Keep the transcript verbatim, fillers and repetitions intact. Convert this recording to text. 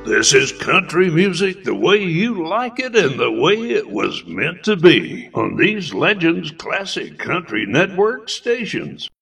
This is country music the way you like it and the way it was meant to be on these Legends Classic Country Network stations.